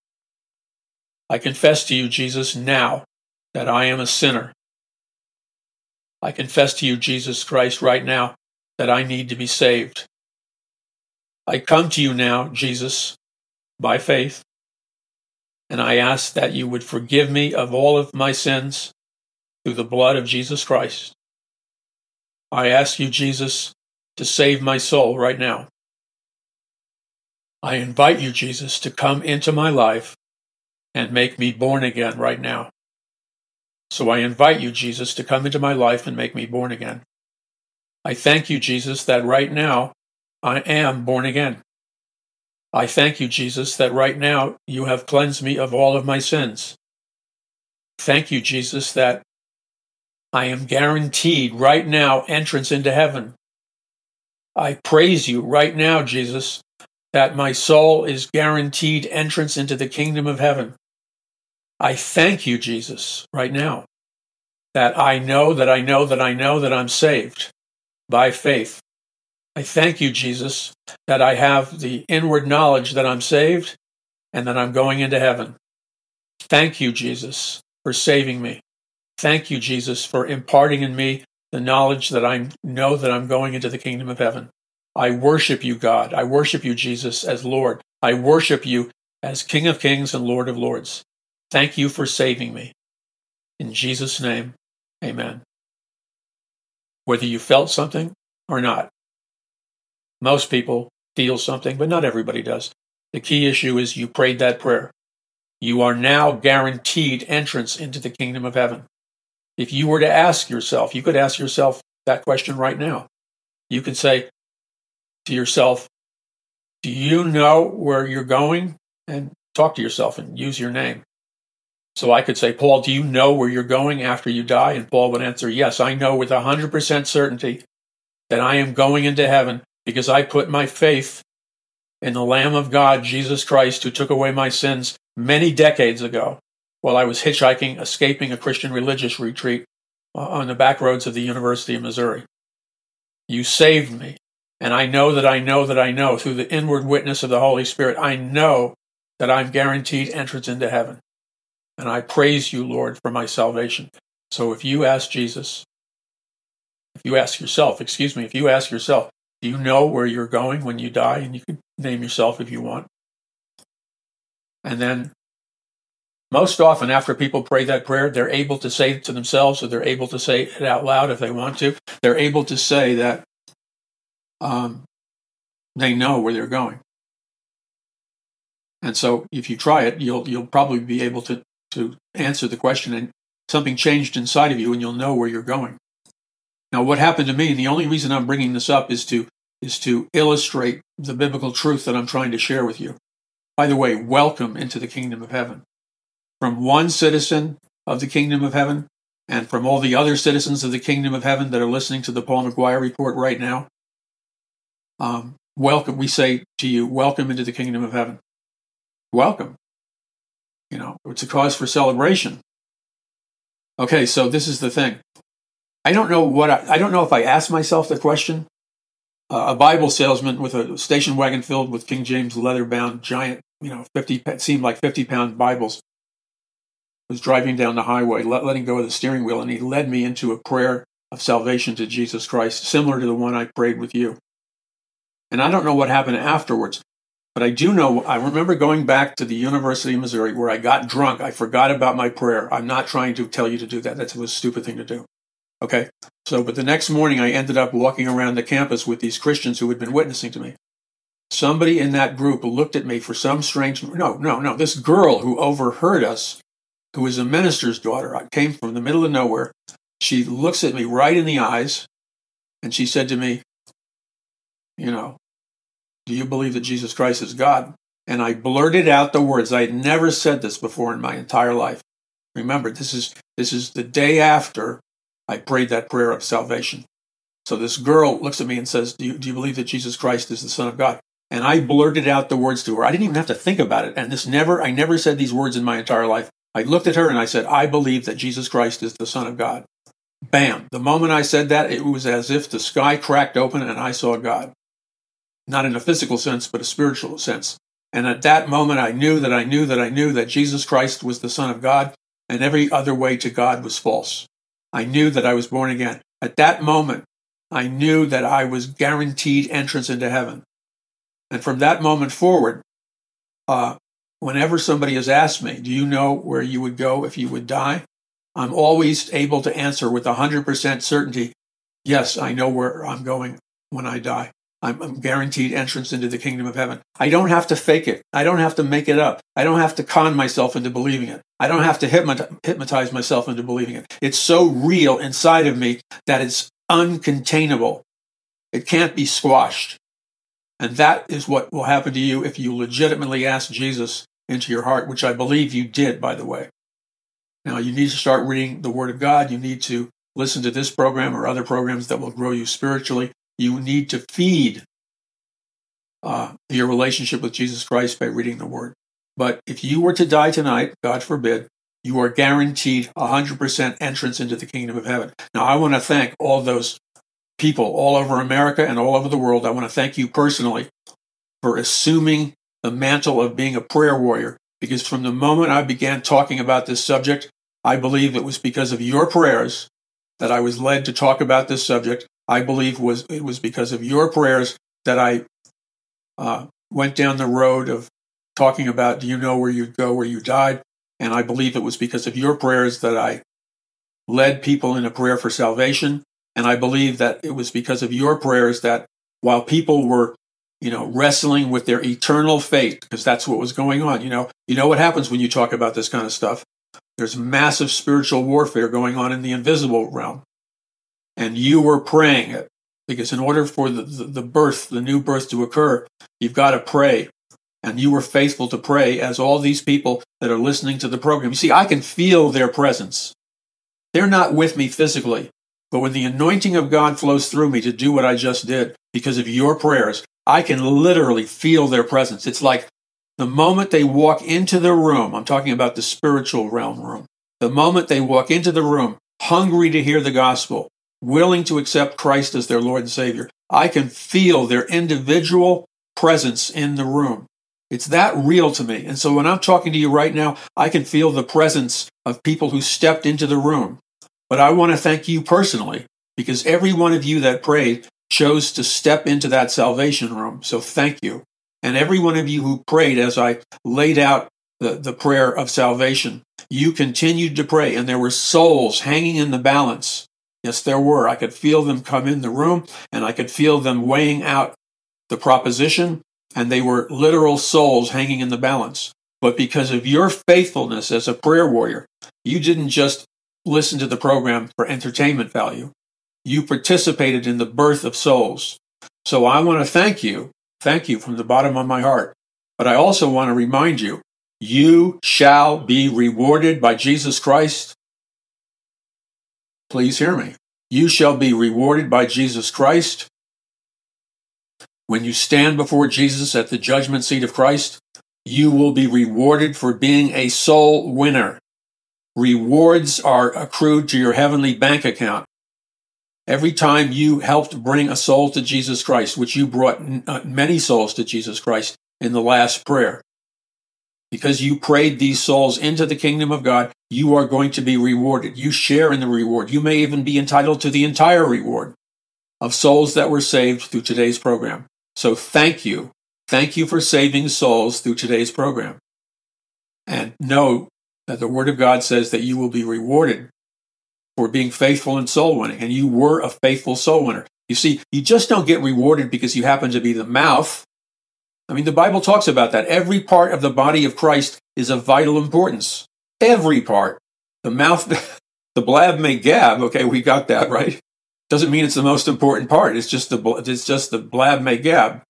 I confess to you, Jesus, now that I am a sinner. I confess to you, Jesus Christ, right now that I need to be saved. I come to you now, Jesus, by faith, and I ask that you would forgive me of all of my sins through the blood of Jesus Christ. I ask you, Jesus, to save my soul right now. I invite you, Jesus, to come into my life and make me born again right now. So I invite you, Jesus, to come into my life and make me born again. I thank you, Jesus, that right now I am born again. I thank you, Jesus, that right now you have cleansed me of all of my sins. Thank you, Jesus, that I am guaranteed right now entrance into heaven. I praise you right now, Jesus, that my soul is guaranteed entrance into the kingdom of heaven. I thank you, Jesus, right now, that I know that I know that I know that I'm saved by faith. I thank you, Jesus, that I have the inward knowledge that I'm saved and that I'm going into heaven. Thank you, Jesus, for saving me. Thank you, Jesus, for imparting in me the knowledge that I know that I'm going into the kingdom of heaven. I worship you, God. I worship you, Jesus, as Lord. I worship you as King of Kings and Lord of Lords. Thank you for saving me. In Jesus' name, amen. Whether you felt something or not, most people feel something, but not everybody does. The key issue is you prayed that prayer. You are now guaranteed entrance into the kingdom of heaven. If you were to ask yourself, you could ask yourself that question right now. You could say to yourself, do you know where you're going? And talk to yourself and use your name. So I could say, Paul, do you know where you're going after you die? And Paul would answer, yes, I know with one hundred percent certainty that I am going into heaven because I put my faith in the Lamb of God, Jesus Christ, who took away my sins many decades ago while I was hitchhiking, escaping a Christian religious retreat on the back roads of the University of Missouri. You saved me. And I know that I know that I know through the inward witness of the Holy Spirit, I know that I'm guaranteed entrance into heaven. And I praise you, Lord, for my salvation. So if you ask Jesus, if you ask yourself, excuse me, if you ask yourself, do you know where you're going when you die? And you can name yourself if you want. And then most often after people pray that prayer, they're able to say it to themselves, or they're able to say it out loud if they want to. They're able to say that um, they know where they're going. And so if you try it, you'll you'll probably be able to, to answer the question, and something changed inside of you, and you'll know where you're going. Now, what happened to me, and the only reason I'm bringing this up is to is to illustrate the biblical truth that I'm trying to share with you. By the way, welcome into the kingdom of heaven. From one citizen of the kingdom of heaven, and from all the other citizens of the kingdom of heaven that are listening to the Paul McGuire Report right now, um, welcome. We say to you, welcome into the kingdom of heaven. Welcome. You know, it's a cause for celebration. Okay, so this is the thing. I don't know what I, I don't know if I asked myself the question. Uh, a Bible salesman with a station wagon filled with King James leather-bound giant, you know, fifty seemed like fifty-pound Bibles was driving down the highway, let, letting go of the steering wheel, and he led me into a prayer of salvation to Jesus Christ, similar to the one I prayed with you. And I don't know what happened afterwards, but I do know, I remember going back to the University of Missouri where I got drunk. I forgot about my prayer. I'm not trying to tell you to do that. That was a stupid thing to do. Okay? So, but the next morning I ended up walking around the campus with these Christians who had been witnessing to me. Somebody in that group looked at me for some strange, no, no, no, this girl who overheard us, who was a minister's daughter, I came from the middle of nowhere. She looks at me right in the eyes, and she said to me, you know, do you believe that Jesus Christ is God? And I blurted out the words. I had never said this before in my entire life. Remember, this is this is the day after I prayed that prayer of salvation. So this girl looks at me and says, do you, do you believe that Jesus Christ is the Son of God? And I blurted out the words to her. I didn't even have to think about it. And this never, I never said these words in my entire life. I looked at her and I said, I believe that Jesus Christ is the Son of God. Bam. The moment I said that, it was as if the sky cracked open and I saw God. Not in a physical sense, but a spiritual sense. And at that moment, I knew that I knew that I knew that Jesus Christ was the Son of God, and every other way to God was false. I knew that I was born again. At that moment, I knew that I was guaranteed entrance into heaven. And from that moment forward, uh, whenever somebody has asked me, do you know where you would go if you would die? I'm always able to answer with one hundred percent certainty, yes, I know where I'm going when I die. I'm, I'm guaranteed entrance into the kingdom of heaven. I don't have to fake it. I don't have to make it up. I don't have to con myself into believing it. I don't have to hypnotize myself into believing it. It's so real inside of me that it's uncontainable. It can't be squashed. And that is what will happen to you if you legitimately ask Jesus into your heart, which I believe you did, by the way. Now, you need to start reading the Word of God. You need to listen to this program or other programs that will grow you spiritually. You need to feed uh, your relationship with Jesus Christ by reading the Word. But if you were to die tonight, God forbid, you are guaranteed one hundred percent entrance into the kingdom of heaven. Now, I want to thank all those people all over America and all over the world. I want to thank you personally for assuming the mantle of being a prayer warrior, because from the moment I began talking about this subject, I believe it was because of your prayers that I was led to talk about this subject. I believe was it was because of your prayers that I uh, went down the road of talking about, do you know where you'd go where you died? And I believe it was because of your prayers that I led people in a prayer for salvation. And I believe that it was because of your prayers that while people were, you know, wrestling with their eternal fate, because that's what was going on, you know, you know what happens when you talk about this kind of stuff. There's massive spiritual warfare going on in the invisible realm. And you were praying it, because in order for the, the, the birth, the new birth to occur, you've got to pray. And you were faithful to pray, as all these people that are listening to the program. You see, I can feel their presence. They're not with me physically, but when the anointing of God flows through me to do what I just did, because of your prayers, I can literally feel their presence. It's like the moment they walk into the room, I'm talking about the spiritual realm room, the moment they walk into the room, hungry to hear the gospel, willing to accept Christ as their Lord and Savior, I can feel their individual presence in the room. It's that real to me. And so when I'm talking to you right now, I can feel the presence of people who stepped into the room. But I want to thank you personally, because every one of you that prayed chose to step into that salvation room. So thank you. And every one of you who prayed as I laid out the, the prayer of salvation, you continued to pray, and there were souls hanging in the balance. Yes, there were. I could feel them come in the room, and I could feel them weighing out the proposition, and they were literal souls hanging in the balance. But because of your faithfulness as a prayer warrior, you didn't just listen to the program for entertainment value. You participated in the birth of souls. So I want to thank you, thank you from the bottom of my heart. But I also want to remind you, you shall be rewarded by Jesus Christ. Please hear me. You shall be rewarded by Jesus Christ. When you stand before Jesus at the judgment seat of Christ, you will be rewarded for being a soul winner. Rewards are accrued to your heavenly bank account. Every time you helped bring a soul to Jesus Christ, which you brought many souls to Jesus Christ in the last prayer, because you prayed these souls into the kingdom of God, you are going to be rewarded. You share in the reward. You may even be entitled to the entire reward of souls that were saved through today's program. So thank you. Thank you for saving souls through today's program. And know that the Word of God says that you will be rewarded for being faithful in soul winning. And you were a faithful soul winner. You see, you just don't get rewarded because you happen to be the mouth. I mean, the Bible talks about that. Every part of the body of Christ is of vital importance. Every part. The mouth, the blab may gab. Okay, we got that, right? Doesn't mean it's the most important part. It's just the, it's just the blab may gab.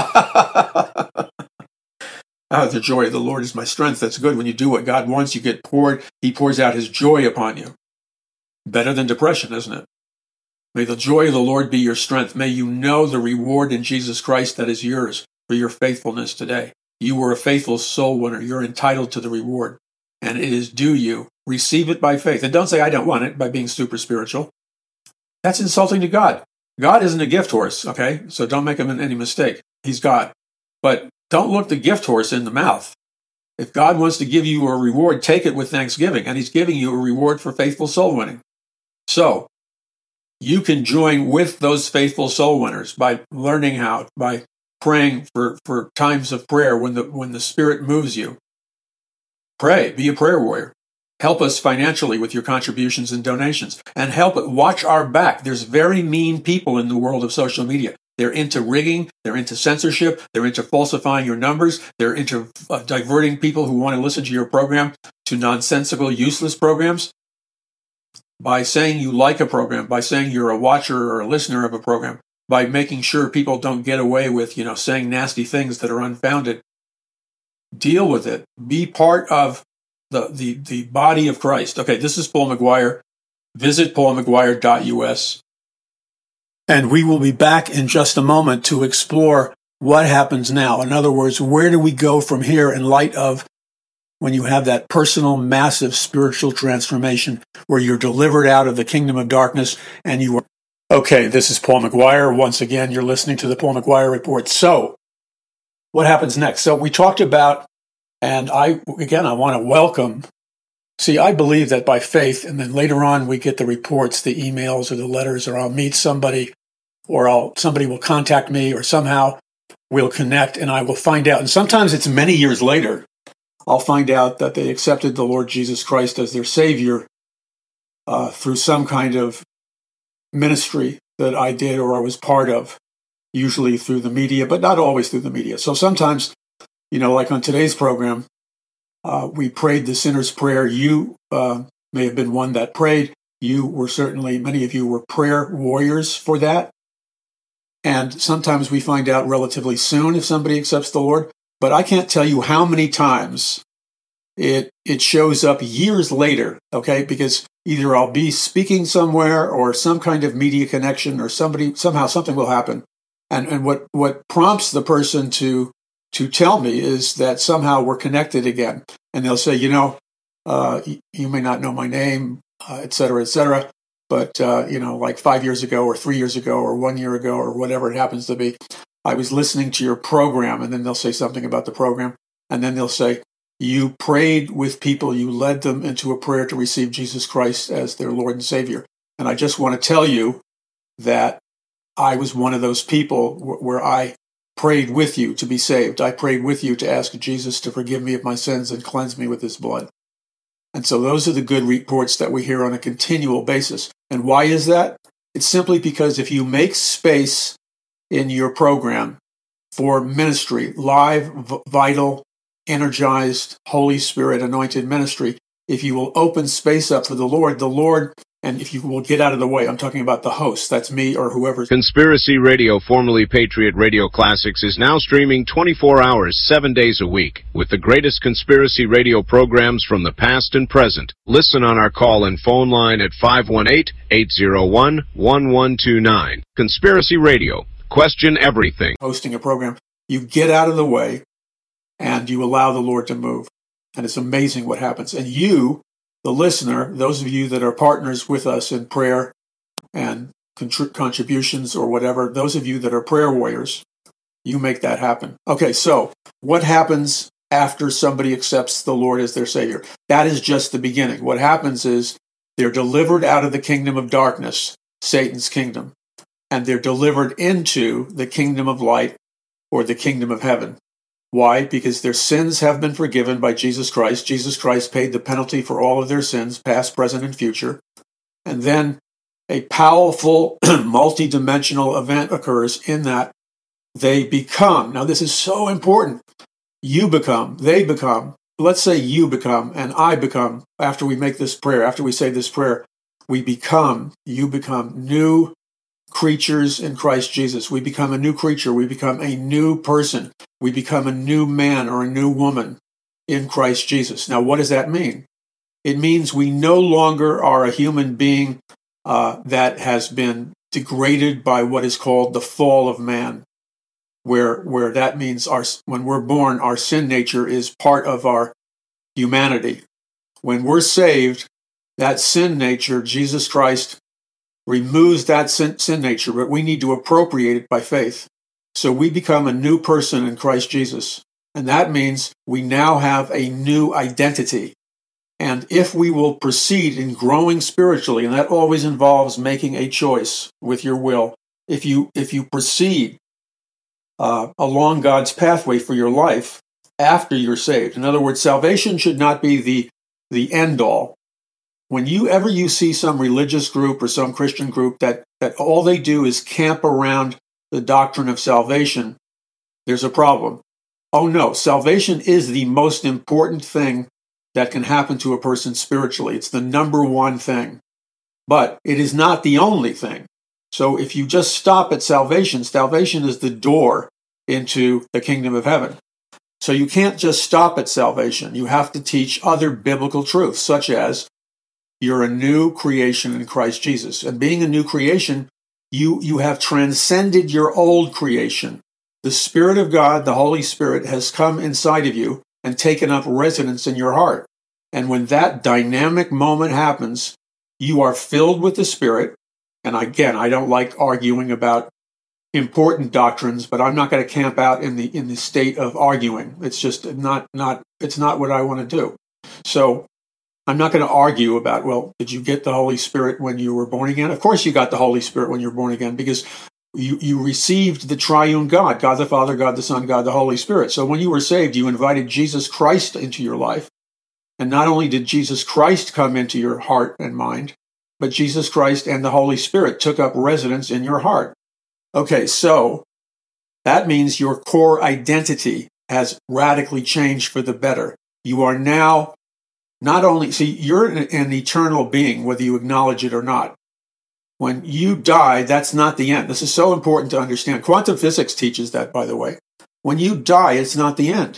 Ah, the joy of the Lord is my strength. That's good. When you do what God wants, you get poured. He pours out his joy upon you. Better than depression, isn't it? May the joy of the Lord be your strength. May you know the reward in Jesus Christ that is yours for your faithfulness today. You were a faithful soul winner. You're entitled to the reward, and it is due you. Receive it by faith. And don't say, I don't want it, by being super spiritual. That's insulting to God. God isn't a gift horse, okay? So don't make him any mistake. He's God. But don't look the gift horse in the mouth. If God wants to give you a reward, take it with thanksgiving, and he's giving you a reward for faithful soul winning. So you can join with those faithful soul winners by learning how, by praying for, for times of prayer when the when the Spirit moves you. Pray, be a prayer warrior. Help us financially with your contributions and donations, and help it. Watch our back. There's very mean people in the world of social media. They're into rigging. They're into censorship. They're into falsifying your numbers. They're into uh, diverting people who want to listen to your program to nonsensical, useless programs. By saying you like a program, by saying you're a watcher or a listener of a program, by making sure people don't get away with, you know, saying nasty things that are unfounded. Deal with it. Be part of the, the, the body of Christ. Okay, this is Paul McGuire. Visit paul mcguire dot u s. And we will be back in just a moment to explore what happens now. In other words, where do we go from here in light of when you have that personal, massive spiritual transformation where you're delivered out of the kingdom of darkness and you are... Okay, this is Paul McGuire. Once again, you're listening to the Paul McGuire Report. So, what happens next? So we talked about, and I, again, I want to welcome... See, I believe that by faith, and then later on we get the reports, the emails or the letters, or I'll meet somebody, or I'll somebody will contact me, or somehow we'll connect, and I will find out. And sometimes it's many years later, I'll find out that they accepted the Lord Jesus Christ as their Savior uh, through some kind of ministry that I did or I was part of, usually through the media, but not always through the media. So sometimes, you know, like on today's program, Uh, we prayed the sinner's prayer. You uh, may have been one that prayed. You were certainly, many of you were prayer warriors for that. And sometimes we find out relatively soon if somebody accepts the Lord. But I can't tell you how many times it it shows up years later, okay? Because either I'll be speaking somewhere or some kind of media connection or somebody, somehow something will happen. And, and what, what prompts the person to to tell me is that somehow we're connected again. And they'll say, you know, uh, you may not know my name, uh, et cetera, et cetera, but, uh, you know, like five years ago or three years ago or one year ago or whatever it happens to be, I was listening to your program. And then they'll say something about the program. And then they'll say, you prayed with people, you led them into a prayer to receive Jesus Christ as their Lord and Savior. And I just want to tell you that I was one of those people wh- where I prayed with you to be saved. I prayed with you to ask Jesus to forgive me of my sins and cleanse me with his blood. And so those are the good reports that we hear on a continual basis. And why is that? It's simply because if you make space in your program for ministry, live, v- vital, energized, Holy Spirit anointed ministry, if you will open space up for the Lord, the Lord, and if you will get out of the way, I'm talking about the host, that's me or whoever. Conspiracy Radio, formerly Patriot Radio Classics, is now streaming twenty-four hours, seven days a week, with the greatest conspiracy radio programs from the past and present. Listen on our call and phone line at five one eight, eight zero one, one one two nine. Conspiracy Radio, question everything. Hosting a program, you get out of the way, and you allow the Lord to move. And it's amazing what happens. And you, the listener, those of you that are partners with us in prayer and contri- contributions or whatever, those of you that are prayer warriors, you make that happen. Okay, so what happens after somebody accepts the Lord as their Savior? That is just the beginning. What happens is they're delivered out of the kingdom of darkness, Satan's kingdom, and they're delivered into the kingdom of light or the kingdom of heaven. Why? Because their sins have been forgiven by Jesus Christ. Jesus Christ paid the penalty for all of their sins, past, present, and future. And then a powerful, multi-dimensional event occurs in that they become. Now, this is so important. You become, they become. Let's say you become and I become, after we make this prayer, after we say this prayer, we become, you become new creatures in Christ Jesus. We become a new creature. We become a new person. We become a new man or a new woman in Christ Jesus. Now, what does that mean? It means we no longer are a human being uh, that has been degraded by what is called the fall of man, where where that means our when we're born, our sin nature is part of our humanity. When we're saved, that sin nature, Jesus Christ removes that sin, sin nature, but we need to appropriate it by faith. So we become a new person in Christ Jesus. And that means we now have a new identity. And if we will proceed in growing spiritually, and that always involves making a choice with your will, if you if you proceed uh, along God's pathway for your life after you're saved. In other words, salvation should not be the the end all. When you ever you see some religious group or some Christian group that, that all they do is camp around the doctrine of salvation, there's a problem. Oh no, salvation is the most important thing that can happen to a person spiritually. It's the number one thing. But it is not the only thing. So if you just stop at salvation, salvation is the door into the kingdom of heaven. So you can't just stop at salvation. You have to teach other biblical truths, such as you're a new creation in Christ Jesus. And being a new creation, you, you have transcended your old creation. The Spirit of God, the Holy Spirit, has come inside of you and taken up residence in your heart. And when that dynamic moment happens, you are filled with the Spirit. And again, I don't like arguing about important doctrines, but I'm not going to camp out in the in the state of arguing. It's just not not it's not what I want to do. So I'm not going to argue about, well, did you get the Holy Spirit when you were born again? Of course you got the Holy Spirit when you were born again, because you, you received the triune God, God the Father, God the Son, God the Holy Spirit. So when you were saved, you invited Jesus Christ into your life. And not only did Jesus Christ come into your heart and mind, but Jesus Christ and the Holy Spirit took up residence in your heart. Okay, so that means your core identity has radically changed for the better. You are now not only, see, you're an, an eternal being, whether you acknowledge it or not. When you die, that's not the end. This is so important to understand. Quantum physics teaches that, by the way. When you die, it's not the end.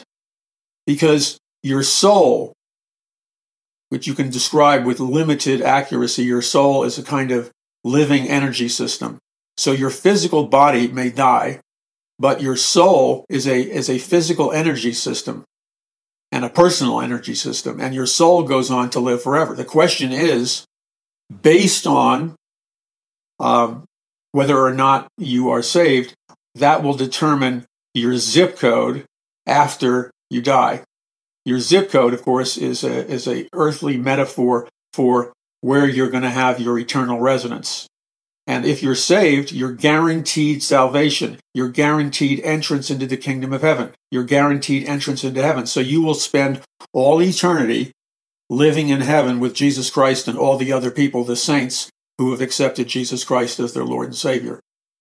Because your soul, which you can describe with limited accuracy, your soul is a kind of living energy system. So your physical body may die, but your soul is a is a physical energy system and a personal energy system, and your soul goes on to live forever. The question is, based on um, whether or not you are saved, that will determine your zip code after you die. Your zip code, of course, is a is a earthly metaphor for where you're going to have your eternal residence. And if you're saved, you're guaranteed salvation. You're guaranteed entrance into the kingdom of heaven. You're guaranteed entrance into heaven. So you will spend all eternity living in heaven with Jesus Christ and all the other people, the saints, who have accepted Jesus Christ as their Lord and Savior.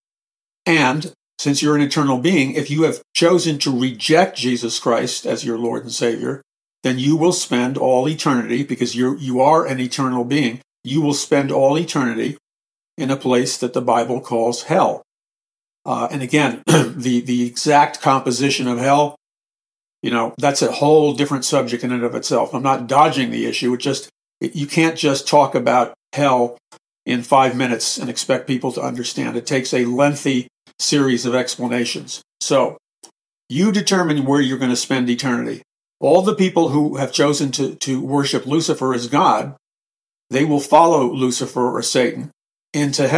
And since you're an eternal being, if you have chosen to reject Jesus Christ as your Lord and Savior, then you will spend all eternity, because you you are an eternal being, you will spend all eternity in a place that the Bible calls hell. Uh, and again, the, the exact composition of hell, you know, that's a whole different subject in and of itself. I'm not dodging the issue. It just, it, you can't just talk about hell in five minutes and expect people to understand. It takes a lengthy series of explanations. So You determine where you're going to spend eternity. All the people who have chosen to, to worship Lucifer as God, they will follow Lucifer or Satan into hell.